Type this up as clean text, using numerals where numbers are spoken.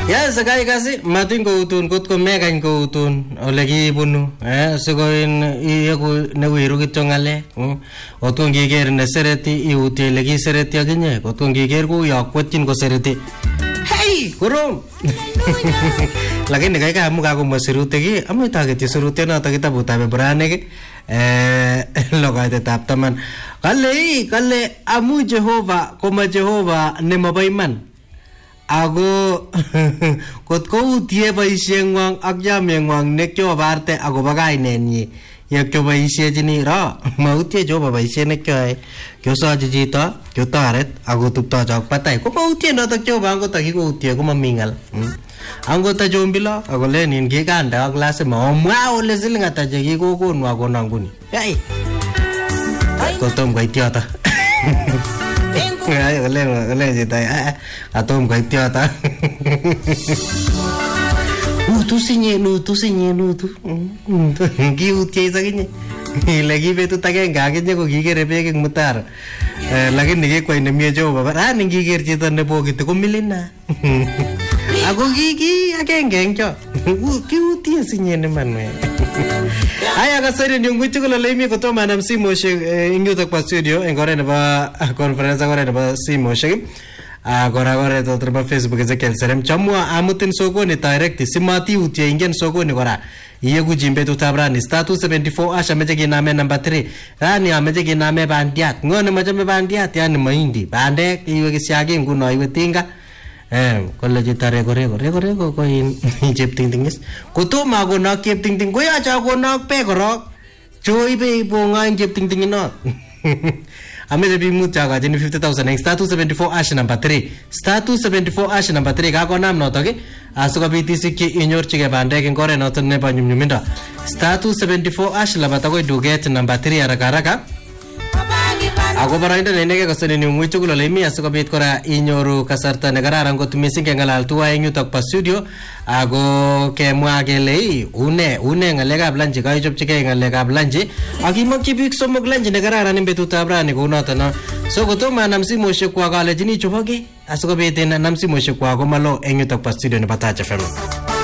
Yes, sakai kasi matin ko utun kot ko mekan ko utun olegi bunu segoin iyaku newiru kitongale otun giger ne sereti iuti legi sereti aginye otun giger ku yakwetin ko sereti hey kurum lakini kai ka muka ko masirute gi amita ke tisurute na ta kitabu tabe brane ge logaite tap taman kale amu Jehova koma Jehova ne mabaiman Ago kot ko utie baisiengwang ak yamengwang nekyo barte ago bagay nenyi yakyo baisiejini ra mautie joba baisien nekyo kyo saji jito kyo taret ago tupta jak patay ko mautie no to kyo bang ko ta ko utie ko mamingal ango ta jombilo ago lenin gi ganda ak lase ma omwa ole silinga ta je gi ko ko nwa ko nanguni ai ko tom ko itiata Kale jita atom kai tiata. Tu sinye nu. Gi utie sagini. Lagi betu tagenga genya ko gigere pegeng mutar. Lagi nige ko ine mie jo baba. Ah ningi ger jita ne po gitu ko milina. Aku gigi agengeng cho. Ki utie sinye ne manme. Aya kasari ni nguchu ko lemi ko to manam simo she ingu tak pa studio engore ne ba conference agora ne ba simo she agora to tra Facebook ze kel serem chamwa amutin soko ni direct simati utie ingen soko ni gora yegu jimbe tu tabrani status 74 asha meje gi name number 3 rani ameje gi name bandiat ngone majame bandiat yani mahindi bande iwe gi siage nguno iwe tinga kolle jitare gore ko in jep ting tingis kutu mago nak jep ting ting goya cha go nak pe gorok choi be bonga jep ting ting no ame de bimu cha ga jeni 50000 status 74 ash number 3 status 74 ash number 3 ga ko nam no to ge asuka biti sikki inyor chige bande gen gore no to ne ba nyum nyuminda status 74 ash la bata go duget number 3 araka Ako barainda nene kasani ni umuitu kulo lemi asuka bit kora inyoru kasarta negara rango tumisi kengalal tua inyu tak pas studio ago kemwa gelei une ngalega blanje kai job chike ngalega blanje agi makki bik somok blanje negara ranim betu tabra ni guna tana so goto manam si moshe kwa gale jini chobage asuka bit namsi moshe kwa go malo inyu tak pas studio ne bata cha fam